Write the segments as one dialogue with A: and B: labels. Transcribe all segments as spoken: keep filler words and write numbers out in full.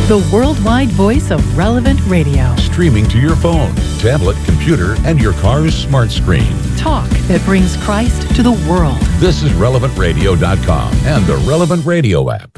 A: the worldwide voice of Relevant Radio.
B: Streaming to your phone, tablet, computer, and your car's smart screen.
A: Talk that brings Christ to the world.
B: This is relevant radio dot com and the Relevant Radio app.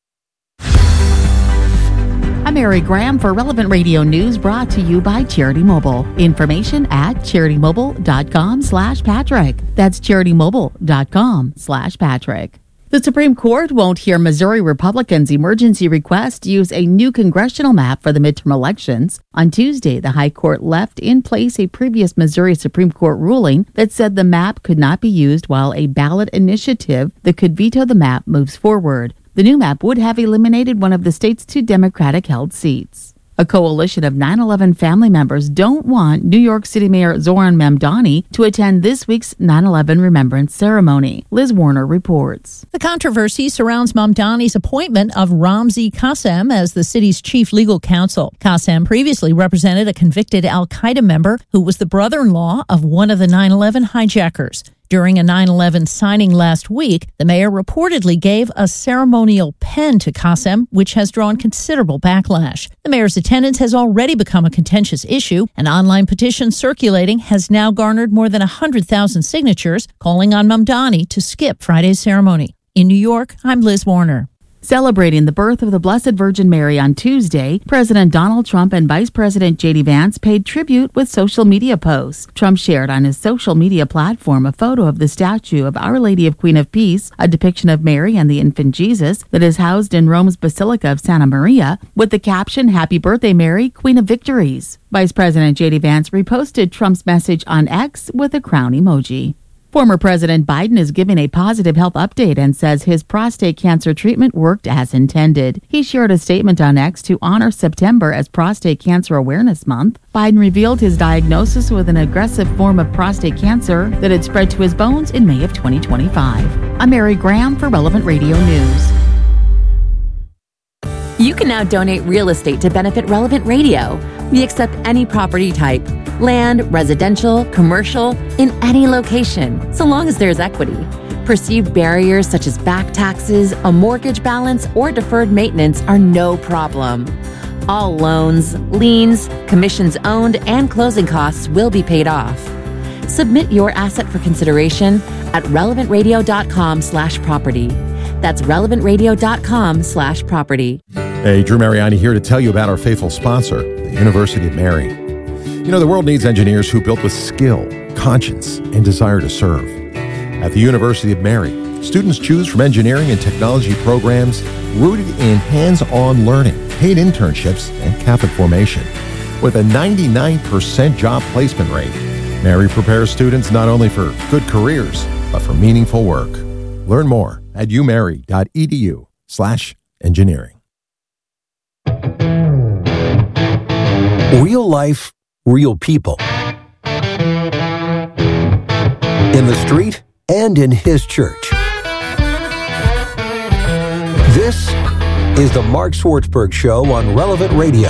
C: I'm Mary Graham for Relevant Radio News, brought to you by Charity Mobile. Information at charity mobile dot com slash Patrick. That's charity mobile dot com slash Patrick. The Supreme Court won't hear Missouri Republicans' emergency request to use a new congressional map for the midterm elections. On Tuesday, the High Court left in place a previous Missouri Supreme Court ruling that said the map could not be used while a ballot initiative that could veto the map moves forward. The new map would have eliminated one of the state's two Democratic-held seats. A coalition of nine eleven family members don't want New York City Mayor Zohran Mamdani to attend this week's nine eleven Remembrance Ceremony. Liz Warner reports.
D: The controversy surrounds Mamdani's appointment of Ramzi Qassem as the city's chief legal counsel. Qassem previously represented a convicted al-Qaeda member who was the brother-in-law of one of the nine eleven hijackers. During a nine eleven signing last week, the mayor reportedly gave a ceremonial pen to Qassem, which has drawn considerable backlash. The mayor's attendance has already become a contentious issue. An online petition circulating has now garnered more than one hundred thousand signatures, calling on Mamdani to skip Friday's ceremony. In New York, I'm Liz Warner.
C: Celebrating the birth of the Blessed Virgin Mary on Tuesday, President Donald Trump and Vice President J D Vance paid tribute with social media posts. Trump shared on his social media platform a photo of the statue of Our Lady of Queen of Peace, a depiction of Mary and the infant Jesus that is housed in Rome's Basilica of Santa Maria, with the caption, "Happy Birthday, Mary, Queen of Victories." Vice President J D Vance reposted Trump's message on X with a crown emoji. Former President Biden is giving a positive health update and says his prostate cancer treatment worked as intended. He shared a statement on X to honor September as Prostate Cancer Awareness Month. Biden revealed his diagnosis with an aggressive form of prostate cancer that had spread to his bones in May of twenty twenty-five. I'm Mary Graham for Relevant Radio News.
E: You can now donate real estate to benefit Relevant Radio. We accept any property type, land, residential, commercial, in any location, so long as there's equity. Perceived barriers such as back taxes, a mortgage balance, or deferred maintenance are no problem. All loans, liens, commissions owned, and closing costs will be paid off. Submit your asset for consideration at relevant radio dot com slash property. That's relevant radio dot com slash property.
F: Hey, Drew Mariani here to tell you about our faithful sponsor, the University of Mary. You know, the world needs engineers who built with skill, conscience, and desire to serve. At the University of Mary, students choose from engineering and technology programs rooted in hands-on learning, paid internships, and Catholic formation. With a ninety-nine percent job placement rate, Mary prepares students not only for good careers, but for meaningful work. Learn more at umary dot e d u slash engineering.
G: Real life, real people. In the street and in his church. This is the Mark Swartzberg Show on Relevant Radio.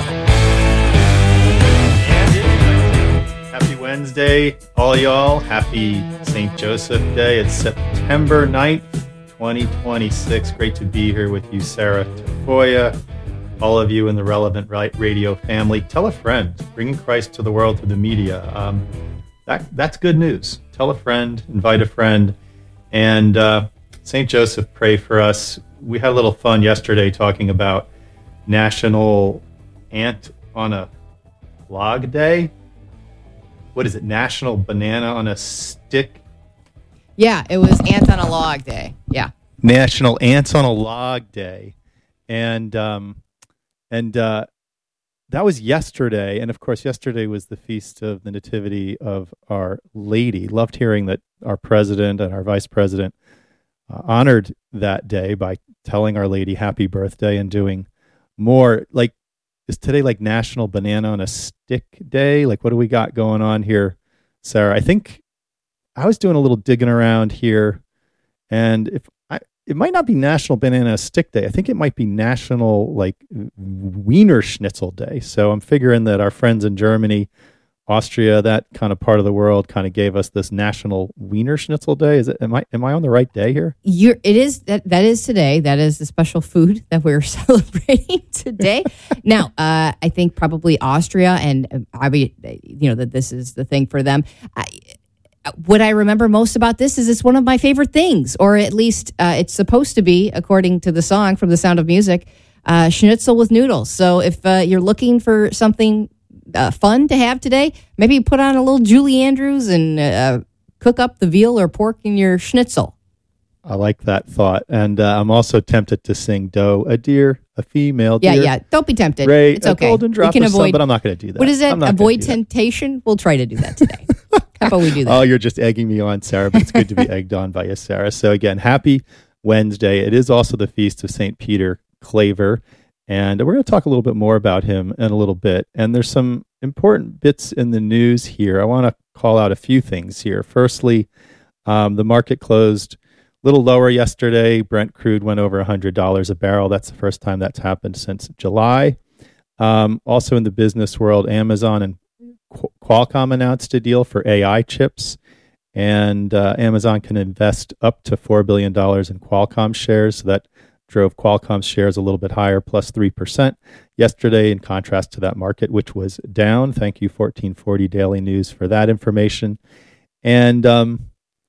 H: Happy Wednesday, all y'all. Happy Saint Joseph Day. It's September ninth, twenty twenty-six. Great to be here with you, Sarah Tafoya. All of you in the Relevant Radio family. Tell a friend. Bringing Christ to the world through the media. Um, that That's good news. Tell a friend. Invite a friend. And uh, Saint Joseph, pray for us. We had a little fun yesterday talking about National Ant on a Log Day. What is it? National Banana on a Stick?
I: Yeah, it was Ant on a Log Day. Yeah.
H: National Ants on a Log Day. And um, and uh, that was yesterday. And, of course, yesterday was the feast of the Nativity of Our Lady. Loved hearing that our president and our vice president uh, honored that day by telling Our Lady happy birthday and doing more. Like, is today like National Banana on a Stick Day? Like, what do we got going on here, Sarah? I think I was doing a little digging around here, and if I, it might not be National Banana Stick Day. I think it might be National like Wiener Schnitzel Day. So I'm figuring that our friends in Germany Austria, that kind of part of the world, kind of gave us this National Wiener Schnitzel Day. Is it? Am I am I on the right day here?
I: You're, it is that that is today. That is the special food that we're celebrating today. Now, uh, I think probably Austria, and I mean, you know that this is the thing for them. I, what I remember most about this is it's one of my favorite things, or at least uh, it's supposed to be, according to the song from The Sound of Music, uh, schnitzel with noodles. So if uh, you're looking for something Uh, fun to have today, maybe put on a little Julie Andrews and uh, cook up the veal or pork in your schnitzel.
H: I like that thought. And uh, I'm also tempted to sing doe, a deer, a female deer.
I: Yeah, yeah. Don't be tempted.
H: Ray,
I: it's
H: a
I: okay.
H: golden drop
I: we can
H: of
I: avoid,
H: sun, but I'm not going to do that.
I: What is it?
H: I'm not
I: Avoid
H: gonna do
I: temptation? We'll try to do that today. How about we do that?
H: Oh, you're just egging me on, Sarah, but it's good to be egged on by you, Sarah. So again, happy Wednesday. It is also the feast of Saint Peter Claver. And we're going to talk a little bit more about him in a little bit. And there's some important bits in the news here. I want to call out a few things here. Firstly, um, the market closed a little lower yesterday. Brent crude went over one hundred dollars a barrel. That's the first time that's happened since July. Um, also in the business world, Amazon and Qu- Qualcomm announced a deal for A I chips. And uh, Amazon can invest up to four billion dollars in Qualcomm shares. So that drove Qualcomm's shares a little bit higher, plus three percent yesterday, in contrast to that market, which was down. Thank you, fourteen forty Daily News, for that information. And um,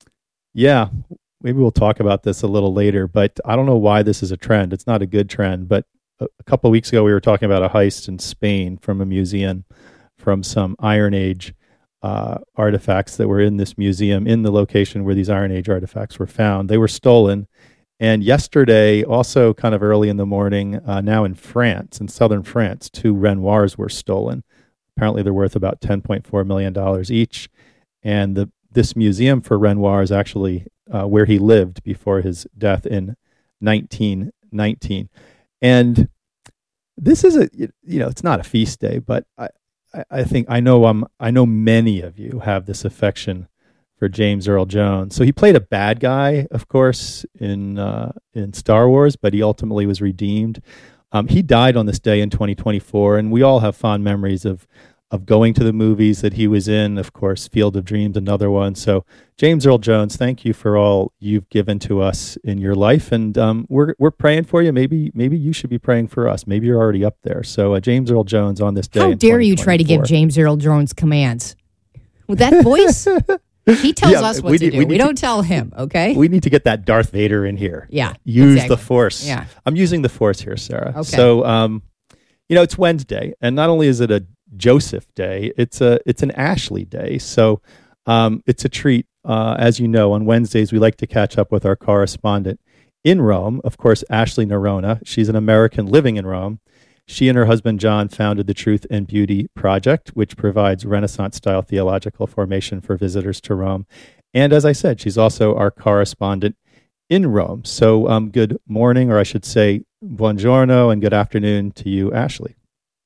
H: yeah, maybe we'll talk about this a little later, but I don't know why this is a trend. It's not a good trend, but a, a couple of weeks ago, we were talking about a heist in Spain from a museum, from some Iron Age uh, artifacts that were in this museum, in the location where these Iron Age artifacts were found. They were stolen. And yesterday, also kind of early in the morning, uh, now in France, in southern France, two Renoirs were stolen. Apparently, they're worth about ten point four million dollars each. And the, this museum for Renoir is actually uh, where he lived before his death in nineteen nineteen. And this is a, you know, it's not a feast day, but I, I think I know um I know many of you have this affection for James Earl Jones. So he played a bad guy, of course, in uh, in Star Wars, but he ultimately was redeemed. Um, he died on this day in twenty twenty-four, and we all have fond memories of of going to the movies that he was in. Of course, Field of Dreams, another one. So James Earl Jones, thank you for all you've given to us in your life, and um, we're we're praying for you. Maybe maybe you should be praying for us. Maybe you're already up there. So uh, James Earl Jones on this day.
I: How
H: in
I: dare you try to give James Earl Jones commands with that voice? He tells
H: Yeah,
I: us what
H: we
I: to
H: need-
I: do.
H: we
I: We,
H: need
I: don't
H: to-
I: tell him, okay?
H: We need to get that Darth Vader in here.
I: Yeah,
H: Use
I: exactly.
H: the Force.
I: Yeah.
H: I'm using the Force here, Sarah.
I: Okay.
H: So, um, you know, it's Wednesday, and not only is it a Joseph Day, it's a it's an Ashley Day. So, um, it's a treat. Uh, as you know, on Wednesdays we like to catch up with our correspondent in Rome. Of course, Ashley Nerona. She's an American living in Rome. She and her husband, John, founded the Truth and Beauty Project, which provides Renaissance-style theological formation for visitors to Rome. And as I said, she's also our correspondent in Rome. So um, good morning, or I should say buongiorno, and good afternoon to you, Ashley.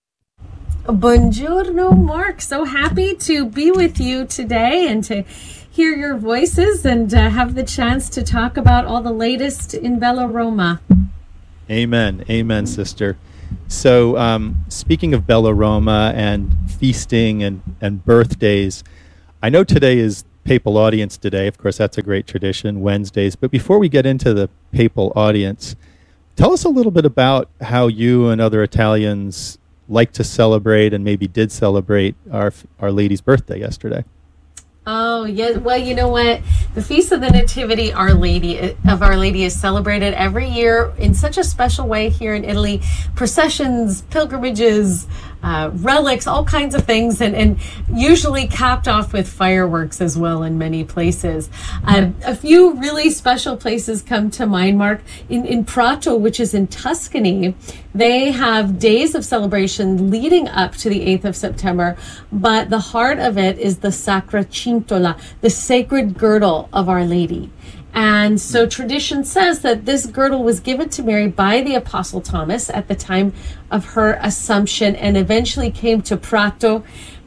J: Buongiorno, Mark. So happy to be with you today and to hear your voices and uh, have the chance to talk about all the latest in Bella Roma.
H: Amen. Amen, sister. So um, speaking of Bella Roma and feasting and, and birthdays, I know today is Papal Audience today. Of course, that's a great tradition, Wednesdays. But before we get into the Papal Audience, tell us a little bit about how you and other Italians like to celebrate and maybe did celebrate our Our Lady's birthday yesterday.
J: Oh, yes. Well, you know what? The Feast of the Nativity Our Lady of Our Lady is celebrated every year in such a special way here in Italy. Processions, pilgrimages, uh, relics, all kinds of things, and, and usually capped off with fireworks as well in many places. Uh, a few really special places come to mind, Mark. In, in Prato, which is in Tuscany, they have days of celebration leading up to the eighth of September, but the heart of it is the Sacra Cintola, the sacred girdle of Our Lady. And so tradition says that this girdle was given to Mary by the Apostle Thomas at the time of her Assumption and eventually came to Prato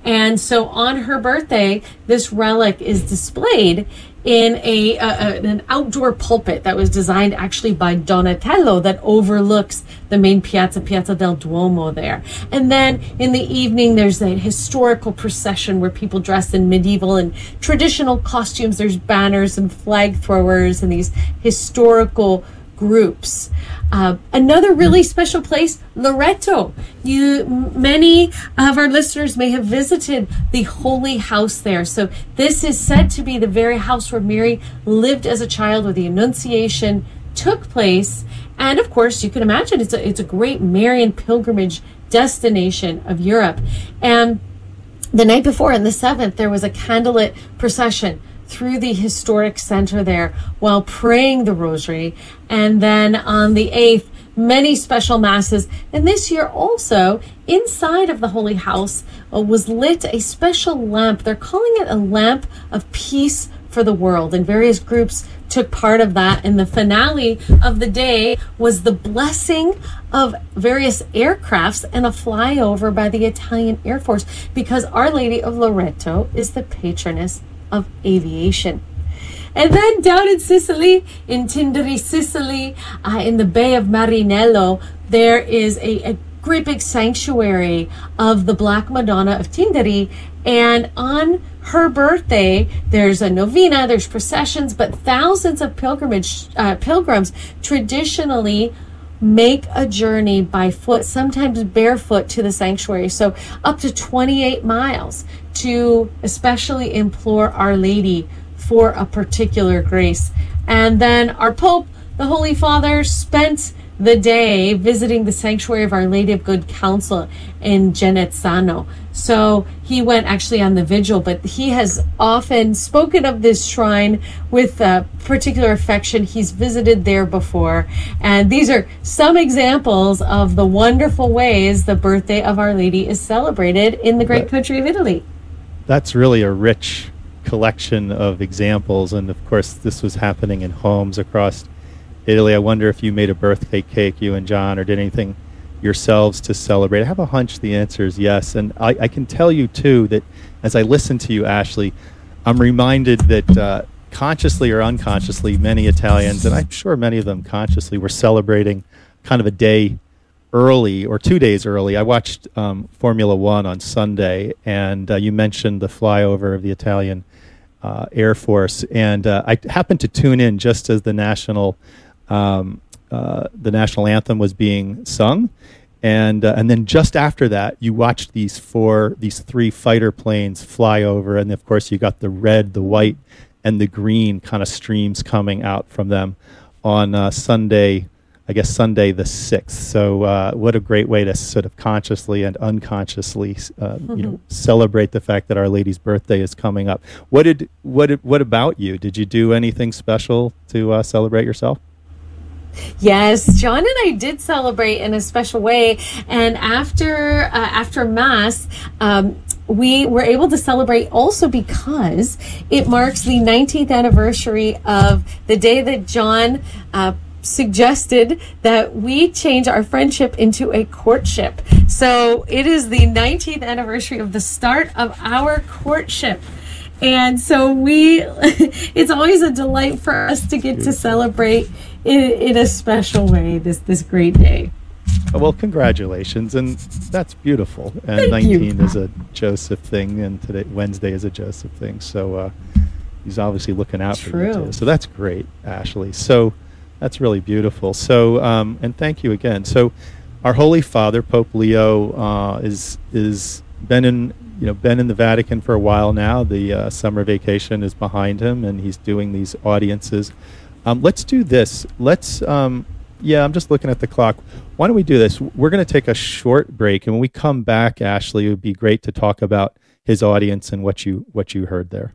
J: And so on her birthday, this relic is displayed in a, uh, an outdoor pulpit that was designed actually by Donatello that overlooks the main piazza, Piazza del Duomo there. And then in the evening, there's a historical procession where people dressed in medieval and traditional costumes. There's banners and flag throwers and these historical groups. Uh, another really special place, Loreto. You, many of our listeners may have visited the Holy House there. So this is said to be the very house where Mary lived as a child, where the Annunciation took place. And of course, you can imagine it's a, it's a great Marian pilgrimage destination of Europe. And the night before, on the seventh, there was a candlelit procession through the historic center there while praying the rosary. And then on the eighth, many special masses. And this year also, inside of the Holy House uh, was lit a special lamp. They're calling it a lamp of peace for the world. And various groups took part of that. And the finale of the day was the blessing of various aircrafts and a flyover by the Italian Air Force, because Our Lady of Loreto is the patroness of aviation. And then down in Sicily, in Tindari, Sicily, uh, in the Bay of Marinello, there is a, a great big sanctuary of the Black Madonna of Tindari. And on her birthday, there's a novena, there's processions, but thousands of pilgrimage uh, pilgrims traditionally make a journey by foot, sometimes barefoot, to the sanctuary. So up to twenty-eight miles to especially implore Our Lady for a particular grace. And then our Pope, the Holy Father, spent the day visiting the sanctuary of Our Lady of Good Counsel in Genezzano. So he went actually on the vigil, but he has often spoken of this shrine with a particular affection. He's visited there before. And these are some examples of the wonderful ways the birthday of Our Lady is celebrated in the great country of Italy.
H: That's really a rich collection of examples. And of course, this was happening in homes across Italy. I wonder if you made a birthday cake, you and John, or did anything yourselves to celebrate. I have a hunch the answer is yes. And I, I can tell you, too, that as I listen to you, Ashley, I'm reminded that uh, consciously or unconsciously, many Italians, and I'm sure many of them consciously, were celebrating kind of a day early or two days early. I watched um, Formula One on Sunday, and uh, you mentioned the flyover of the Italian uh, Air Force. And uh, I happened to tune in just as the national um, uh, the national anthem was being sung. And uh, and then just after that, you watched these four, these three fighter planes fly over, and of course you got the red, the white, and the green kind of streams coming out from them on uh, Sunday, I guess Sunday the sixth. So uh, what a great way to sort of consciously and unconsciously, uh, mm-hmm. you know, celebrate the fact that Our Lady's birthday is coming up. What did what did, what about you? Did you do anything special to uh, celebrate yourself?
J: Yes, John and I did celebrate in a special way, and after uh, after Mass, um, we were able to celebrate also because it marks the nineteenth anniversary of the day that John uh, suggested that we change our friendship into a courtship. So it is the nineteenth anniversary of the start of our courtship. And so we, it's always a delight for us to get to celebrate in, in a special way this, this great day.
H: Well, congratulations, and that's beautiful. And
J: Thank
H: nineteen
J: you.
H: is a Joseph thing, and today Wednesday is a Joseph thing. So uh, he's obviously looking out
J: True.
H: for you too. So that's great, Ashley. So that's really beautiful. So um, and thank you again. So our Holy Father, Pope Leo, uh, is is been in you know been in the Vatican for a while now. The uh, summer vacation is behind him, and he's doing these audiences. Um, let's do this. Let's. Um, Yeah, I'm just looking at the clock. Why don't we do this? We're going to take a short break, and when we come back, Ashley, it would be great to talk about his audience and what you what you heard there.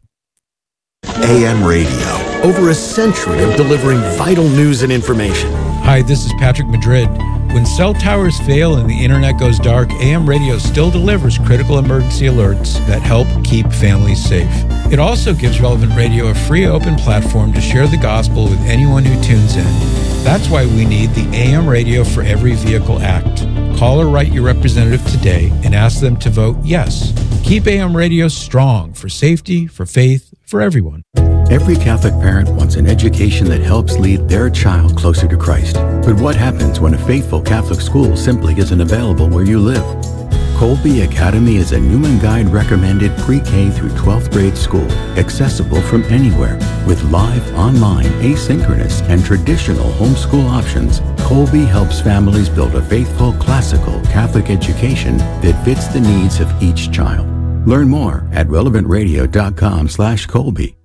K: A M Radio, over a century of delivering vital news and information.
L: Hi, this is Patrick Madrid. When cell towers fail and the internet goes dark, A M Radio still delivers critical emergency alerts that help keep families safe. It also gives Relevant Radio a free open platform to share the gospel with anyone who tunes in. That's why we need the A M Radio for Every Vehicle Act. Call or write your representative today and ask them to vote yes. Keep A M radio strong for safety, for faith, for everyone.
M: Every Catholic parent wants an education that helps lead their child closer to Christ. But what happens when a faithful Catholic school simply isn't available where you live? Colby Academy is a Newman Guide recommended pre-K through twelfth grade school, accessible from anywhere. With live, online, asynchronous, and traditional homeschool options, Colby helps families build a faithful, classical Catholic education that fits the needs of each child. Learn more at relevant radio dot com slash Colby.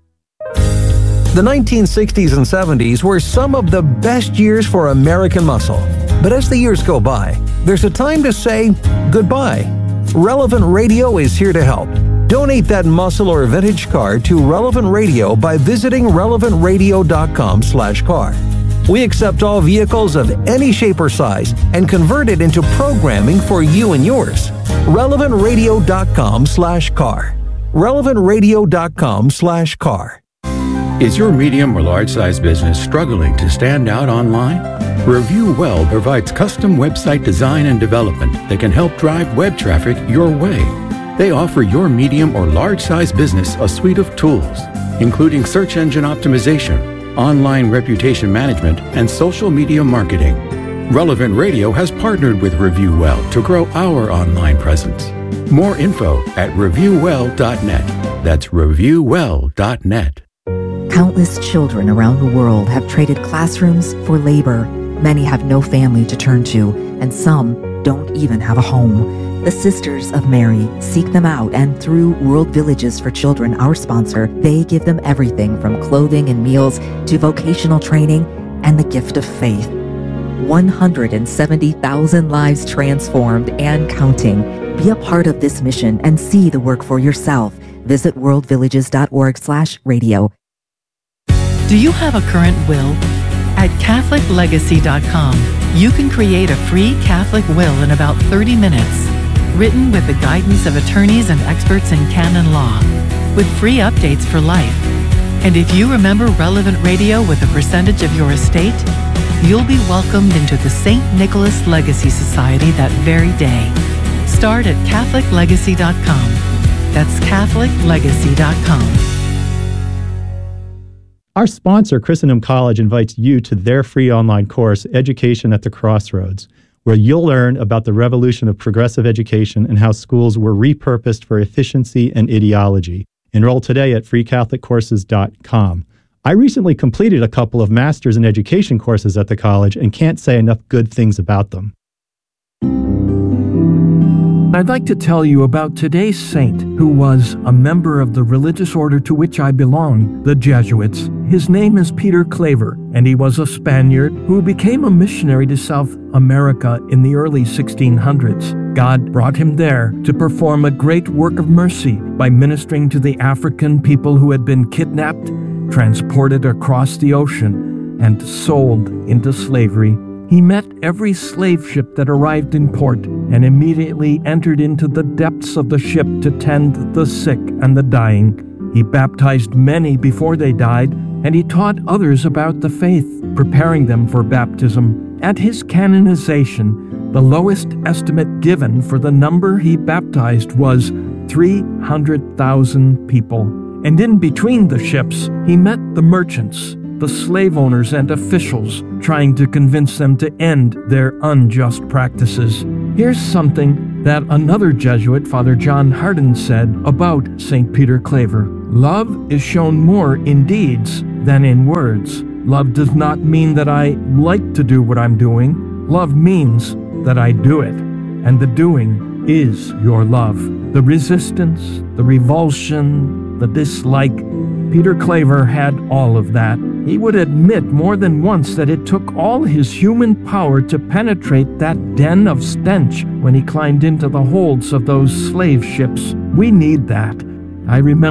G: The nineteen sixties and seventies were some of the best years for American muscle. But as the years go by, there's a time to say goodbye. Relevant Radio is here to help. Donate that muscle or vintage car to Relevant Radio by visiting relevant radio dot com slash car. We accept all vehicles of any shape or size and convert it into programming for you and yours. relevant radio dot com slash car. relevant radio dot com slash car.
M: Is your medium or large size business struggling to stand out online? Review Well provides custom website design and development that can help drive web traffic your way. They offer your medium or large size business a suite of tools, including search engine optimization, online reputation management, and social media marketing. Relevant Radio has partnered with Review Well to grow our online presence. More info at review well dot net. That's review well dot net.
N: Countless children around the world have traded classrooms for labor. Many have no family to turn to, and some don't even have a home. The Sisters of Mary seek them out, and through World Villages for Children, our sponsor, they give them everything from clothing and meals to vocational training and the gift of faith. one hundred seventy thousand lives transformed and counting. Be a part of this mission and see the work for yourself. Visit world villages dot org slash radio.
A: Do you have a current will? At Catholic Legacy dot com, you can create a free Catholic will in about thirty minutes, written with the guidance of attorneys and experts in canon law, with free updates for life. And if you remember Relevant Radio with a percentage of your estate, you'll be welcomed into the Saint Nicholas Legacy Society that very day. Start at Catholic Legacy dot com. That's Catholic Legacy dot com.
O: Our sponsor, Christendom College, invites you to their free online course, Education at the Crossroads, where you'll learn about the revolution of progressive education and how schools were repurposed for efficiency and ideology. Enroll today at free catholic courses dot com. I recently completed a couple of Masters in Education courses at the college and can't say enough good things about them.
P: I'd like to tell you about today's saint who was a member of the religious order to which I belong, the Jesuits. His name is Peter Claver, and he was a Spaniard who became a missionary to South America in the early sixteen hundreds. God brought him there to perform a great work of mercy by ministering to the African people who had been kidnapped, transported across the ocean, and sold into slavery. He met every slave ship that arrived in port and immediately entered into the depths of the ship to tend the sick and the dying. He baptized many before they died, and he taught others about the faith, preparing them for baptism. At his canonization, the lowest estimate given for the number he baptized was three hundred thousand people. And in between the ships, he met the merchants, the slave owners and officials, trying to convince them to end their unjust practices. Here's something that another Jesuit, Father John Hardin, said about Saint Peter Claver. Love is shown more in deeds than in words. Love does not mean that I like to do what I'm doing. Love means that I do it, and the doing is your love. The resistance, the revulsion, the dislike, Peter Claver had all of that. He would admit more than once that it took all his human power to penetrate that den of stench when he climbed into the holds of those slave ships. We need that. I remember